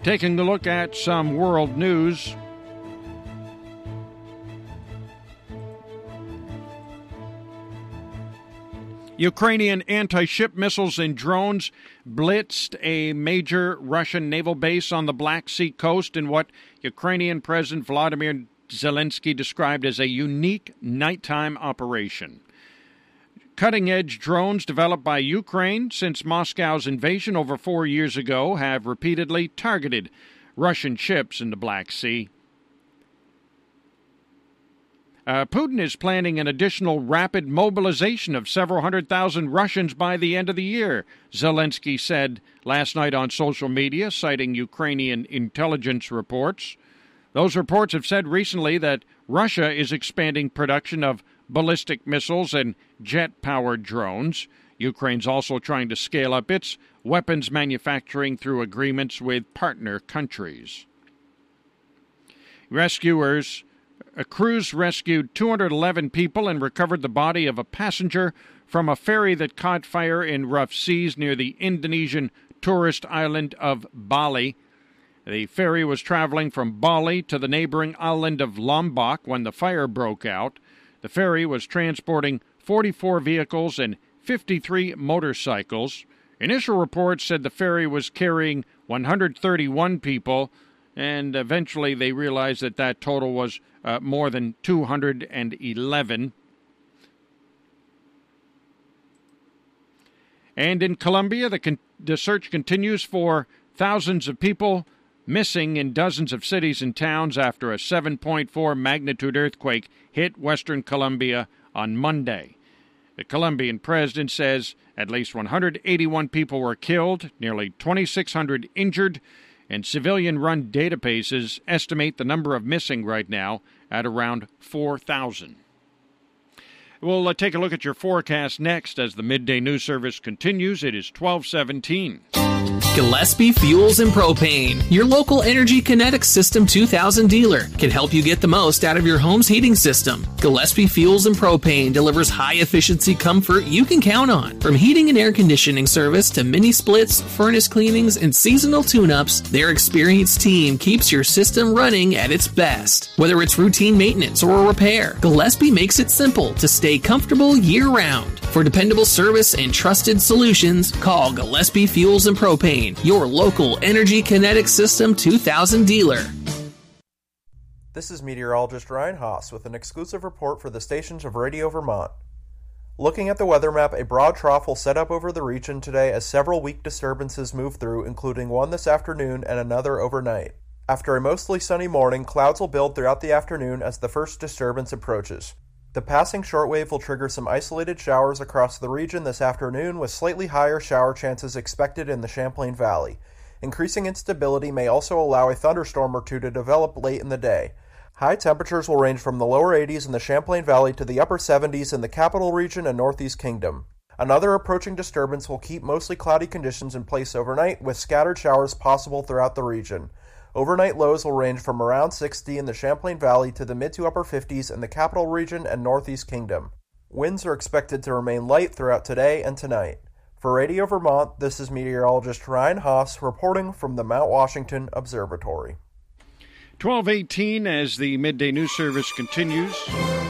Taking a look at some world news. Ukrainian anti-ship missiles and drones blitzed a major Russian naval base on the Black Sea coast in what Ukrainian President Vladimir Zelensky described as a unique nighttime operation. Cutting-edge drones developed by Ukraine since Moscow's invasion over 4 years ago have repeatedly targeted Russian ships in the Black Sea. Putin is planning an additional rapid mobilization of several 100,000 Russians by the end of the year, Zelensky said last night on social media, citing Ukrainian intelligence reports. Those reports have said recently that Russia is expanding production of ballistic missiles and jet-powered drones. Ukraine's also trying to scale up its weapons manufacturing through agreements with partner countries. A cruise rescued 211 people and recovered the body of a passenger from a ferry that caught fire in rough seas near the Indonesian tourist island of Bali. The ferry was traveling from Bali to the neighboring island of Lombok when the fire broke out. The ferry was transporting 44 vehicles and 53 motorcycles. Initial reports said the ferry was carrying 131 people, and eventually they realized that that total was more than 211. And in Colombia, the search continues for thousands of people missing in dozens of cities and towns after a 7.4 magnitude earthquake hit western Colombia on Monday. The Colombian president says at least 181 people were killed, nearly 2,600 injured, and civilian-run databases estimate the number of missing right now at around 4,000. We'll take a look at your forecast next as the Midday News Service continues. It is 12:17. Gillespie Fuels and Propane, your local Energy Kinetics System 2000 dealer, can help you get the most out of your home's heating system. Gillespie Fuels and Propane delivers high-efficiency comfort you can count on. From heating and air conditioning service to mini splits, furnace cleanings, and seasonal tune-ups, their experienced team keeps your system running at its best. Whether it's routine maintenance or a repair, Gillespie makes it simple to stay comfortable year-round. For dependable service and trusted solutions, call Gillespie Fuels and Propane, your local Energy Kinetics System 2000 dealer. This is meteorologist Ryan Haas with an exclusive report for the stations of Radio Vermont. Looking at the weather map, a broad trough will set up over the region today as several weak disturbances move through, including one this afternoon and another overnight. After a mostly sunny morning, clouds will build throughout the afternoon as the first disturbance approaches. The passing shortwave will trigger some isolated showers across the region this afternoon, with slightly higher shower chances expected in the Champlain Valley. Increasing instability may also allow a thunderstorm or two to develop late in the day. High temperatures will range from the lower 80s in the Champlain Valley to the upper 70s in the Capital Region and Northeast Kingdom. Another approaching disturbance will keep mostly cloudy conditions in place overnight, with scattered showers possible throughout the region. Overnight lows will range from around 60 in the Champlain Valley to the mid to upper 50s in the Capital Region and Northeast Kingdom. Winds are expected to remain light throughout today and tonight. For Radio Vermont, this is meteorologist Ryan Haas reporting from the Mount Washington Observatory. 12:18 as the Midday News Service continues.